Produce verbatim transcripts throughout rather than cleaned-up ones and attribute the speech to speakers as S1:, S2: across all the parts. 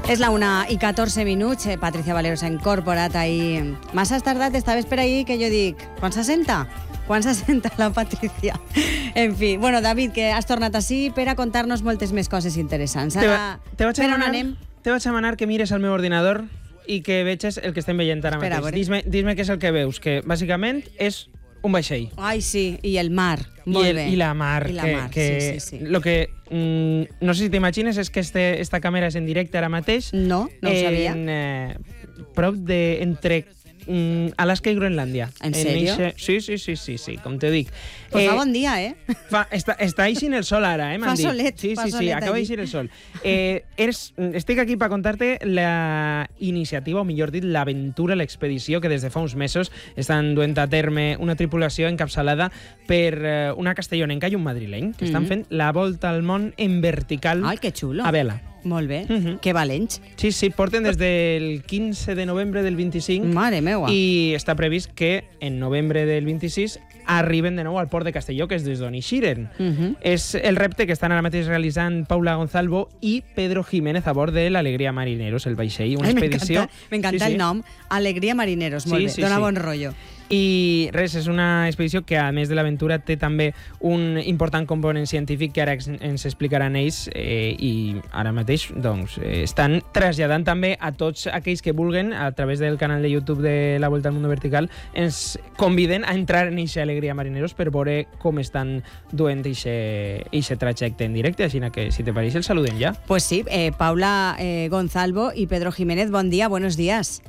S1: És la una i catorze minuts, eh, Patricia Valero s'ha incorporat ahir. Massa has tardat, estaves per ahir que jo dic, quan s'assenta? Quan s'assenta la Patricia? En fi, bueno, David, que has tornat així per a contar-nos moltes més coses interessants. Ara,
S2: te, te vaig
S1: per on
S2: demanar,
S1: anem?
S2: Te vaig demanar que mires al meu ordinador i que veges el que estem veient ara
S1: Espera,
S2: mateix. Dis-me, dis-me què és el que veus, que bàsicament és un vaixell.
S1: Ai, sí, i el mar. Molt
S2: I, el,
S1: bé.
S2: I la mar.
S1: I la
S2: que,
S1: mar,
S2: que
S1: sí, sí, sí.
S2: Lo que mm, no sé si t'imagines és que este, esta càmera és en directe ara mateix.
S1: No, no ho sabia.
S2: En, eh, prop de, entre mm, Alaska i Groenlàndia.
S1: En sèrio?
S2: Eixe, sí, sí, sí, sí, sí, com te dic.
S1: Pues eh, fa bon dia, eh?
S2: Fa, està, està eixint el sol ara, eh, m'han
S1: Fa
S2: dit.
S1: solet,
S2: sí,
S1: fa
S2: sí, sí,
S1: solet
S2: acaba
S1: allí.
S2: d'eixir el sol. Eh, eres, estic aquí per contar-te la iniciativa, o millor dit, l'aventura, l'expedició que des de fa uns mesos estan duent a terme una tripulació encapçalada per eh, una castellonenca i un madrileny, que estan
S1: Mm-hmm.
S2: fent la volta al món en vertical.
S1: Ai, que xulo.
S2: A vela.
S1: Molt bé,
S2: Mhm.
S1: que valents.
S2: Sí, sí, porten des del quinze de novembre del vint-i-cinc
S1: Mare meua.
S2: i està previst que en novembre del vint-i-sis arriben de nou al port de Castelló, que és des d'on eixiren.
S1: Mhm.
S2: És el repte que estan ara mateix realitzant Paula Gonzalvo i Pedro Jiménez a bord de l'Alegria Marineros, el vaixell, una
S1: Ai,
S2: expedició...
S1: M'encanta, m'encanta
S2: sí,
S1: el
S2: sí.
S1: nom. Alegria Marineros, molt
S2: Sí,
S1: bé,
S2: sí,
S1: dona
S2: sí.
S1: bon rotllo.
S2: I res, és una expedició que, a més de l'aventura, té també un important component científic que ara ex- ens explicaran ells eh, i ara mateix doncs, eh, estan traslladant també a tots aquells que vulguen, a través del canal de YouTube de La Vuelta al Mundo Vertical, ens conviden a entrar en eixa Alegria Marineros per veure com estan duent eixe trajecte en directe, així que, si te pareix, el saludem ja.
S1: Pues sí, eh, Paula eh, Gonzalvo y Pedro Jiménez, buen día, buenos días.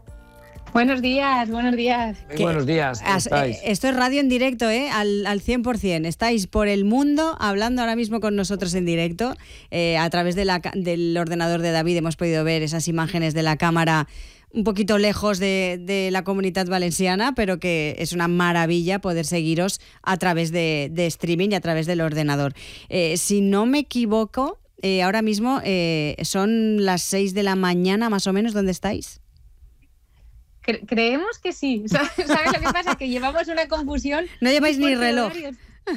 S3: Buenos días, buenos días.
S4: Muy
S1: ¿Qué?
S4: buenos días, ¿cómo
S1: As-
S4: estáis?
S1: eh, Esto es radio en directo, ¿eh? Al, al cien por ciento. Estáis por el mundo hablando ahora mismo con nosotros en directo. Eh, a través de la, ca- del ordenador de David hemos podido ver esas imágenes de la cámara un poquito lejos de, de la Comunitat Valenciana, pero que es una maravilla poder seguiros a través de, de streaming y a través del ordenador. Eh, si no me equivoco, eh, ahora mismo eh, son las seis de la mañana más o menos. ¿Dónde estáis?
S3: Cre- creemos que sí. ¿Sabes lo que pasa? Que llevamos una confusión.
S1: No lleváis
S3: muy
S1: ni
S3: fuerte de
S1: reloj.
S3: horarios.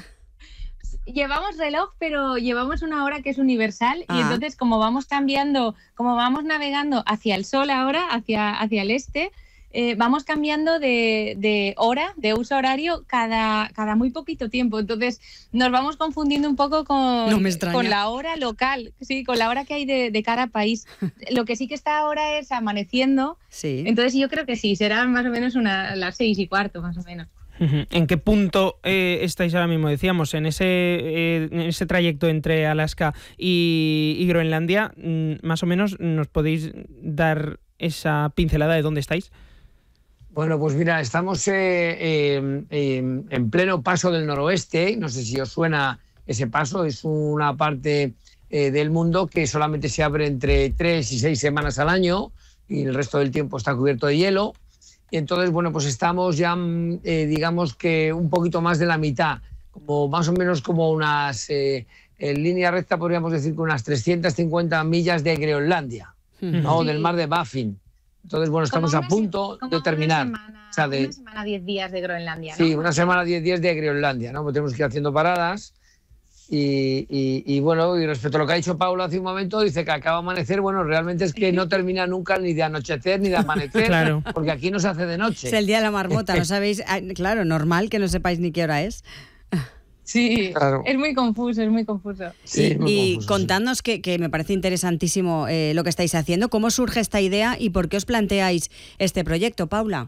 S3: Llevamos reloj, pero llevamos una hora que es universal
S1: Ah.
S3: y entonces como vamos cambiando, como vamos navegando hacia el sol ahora, hacia, hacia el este, eh, vamos cambiando de, de hora, de uso horario cada, cada muy poquito tiempo. Entonces nos vamos confundiendo un poco con,
S1: No me extraña.
S3: con la hora local, sí, con la hora que hay de, de cada país. Lo que sí que está ahora es amaneciendo.
S1: Sí.
S3: Entonces yo creo que sí, serán más o menos una, las seis y cuarto, más o menos.
S2: Ujú. ¿En qué punto eh, estáis ahora mismo? Decíamos, en ese, eh, en ese trayecto entre Alaska y, y Groenlandia, mm, más o menos, ¿nos podéis dar esa pincelada de dónde estáis?
S4: Bueno, pues mira, estamos eh, eh, eh, en pleno paso del noroeste. No sé si os suena ese paso. Es una parte eh, del mundo que solamente se abre entre tres y seis semanas al año y el resto del tiempo está cubierto de hielo. Y entonces, bueno, pues estamos ya, eh, digamos que un poquito más de la mitad, como más o menos como unas, eh, en línea recta podríamos decir que unas trescientas cincuenta millas de Groenlandia, ¿no?
S3: Sí.
S4: Del mar de Baffin. Entonces, bueno, estamos
S3: Como
S4: a
S3: una
S4: punto
S3: se- como
S4: de
S3: una
S4: terminar.
S3: semana-
S4: O sea, de-
S3: Una semana, diez días de Groenlandia, ¿no?
S4: Sí, una semana, diez días de Groenlandia, ¿no? Pues tenemos que ir haciendo paradas. Y, y- y, bueno, y respecto a lo que ha dicho Paula hace un momento, dice que acaba de amanecer. Bueno, realmente es que no termina nunca ni de anochecer ni de amanecer,
S2: Claro.
S4: porque aquí no se hace de noche.
S1: Es el día de la marmota, no sabéis, ah, claro, normal que no sepáis ni qué hora es.
S3: Sí,
S4: Claro.
S3: es muy confuso, es muy confuso.
S4: Sí,
S1: y
S4: muy
S1: y
S4: confuso, sí.
S1: contadnos, que, que me parece interesantísimo eh, lo que estáis haciendo, cómo surge esta idea y por qué os planteáis este proyecto, Paula.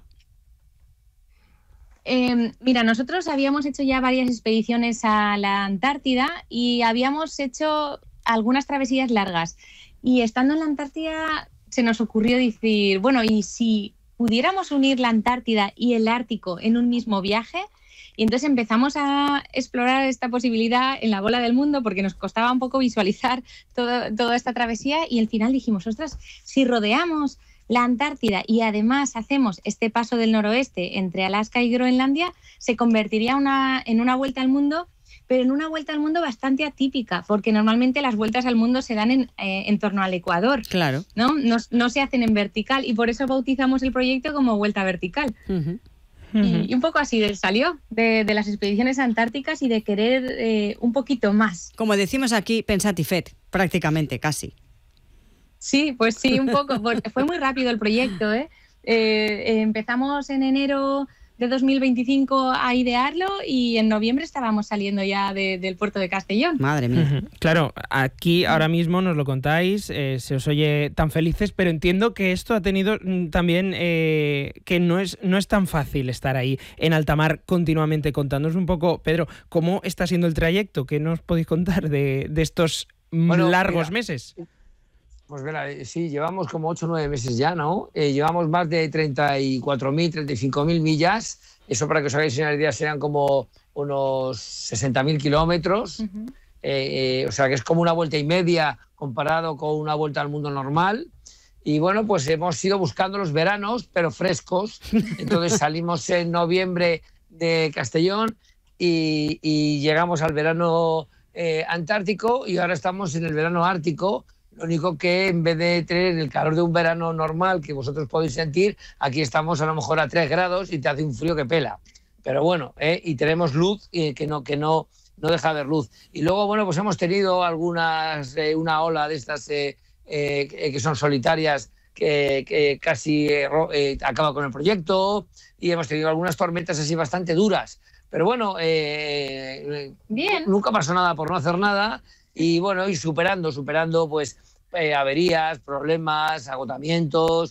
S3: Eh, mira, nosotros habíamos hecho ya varias expediciones a la Antártida y habíamos hecho algunas travesías largas. Y estando en la Antártida se nos ocurrió decir, bueno, ¿y si pudiéramos unir la Antártida y el Ártico en un mismo viaje? Y entonces empezamos a explorar esta posibilidad en la bola del mundo porque nos costaba un poco visualizar todo, toda esta travesía y al final dijimos, ostras, si rodeamos la Antártida y además hacemos este paso del noroeste entre Alaska y Groenlandia, se convertiría una, en una vuelta al mundo, pero en una vuelta al mundo bastante atípica, porque normalmente las vueltas al mundo se dan en, eh, en torno al Ecuador,
S1: Claro.
S3: ¿no? No, no se hacen en vertical y por eso bautizamos el proyecto como Vuelta Vertical.
S1: Ujú.
S3: Y, y un poco así de- salió de, de las expediciones antárticas y de querer eh, un poquito más.
S1: Como decimos aquí, pensat i fet, prácticamente, casi.
S3: Sí, pues sí, un poco. Fue muy rápido el proyecto, ¿eh? Eh, eh, empezamos en enero de dos mil veinticinco a idearlo y en noviembre estábamos saliendo ya de, del puerto de Castellón.
S1: Madre mía.
S2: Claro, aquí ahora mismo nos lo contáis, eh, se os oye tan felices, pero entiendo que esto ha tenido también eh, que no es, no es tan fácil estar ahí en alta mar continuamente. Contándonos un poco, Pedro, ¿cómo está siendo el trayecto? ¿Qué nos podéis contar de, de estos
S4: bueno,
S2: largos
S4: mira,
S2: meses?
S4: Pues mira, sí, llevamos como ocho o nueve meses ya, ¿no? Eh, llevamos más de treinta y cuatro mil, treinta y cinco mil millas. Eso, para que os hagáis una idea, serán como unos sesenta mil kilómetros. Uh-huh. eh, eh, o sea, que es como una vuelta y media comparado con una vuelta al mundo normal. Y bueno, pues hemos ido buscando los veranos, pero frescos. Entonces salimos en noviembre de Castellón y, y llegamos al verano eh, antártico y ahora estamos en el verano ártico. Lo único que en vez de tener el calor de un verano normal que vosotros podéis sentir, aquí estamos a lo mejor a tres grados y te hace un frío que pela. Pero bueno, ¿eh? Y tenemos luz eh, que, no, que no, no deja de ver luz. Y luego, bueno, pues hemos tenido algunas, eh, una ola de estas eh, eh, que son solitarias que, que casi eh, eh, acaba con el proyecto, y hemos tenido algunas tormentas así bastante duras. Pero bueno, eh,
S3: Bien.
S4: Nunca pasó nada por no hacer nada. Y bueno, y superando, superando pues eh, averías, problemas, agotamientos,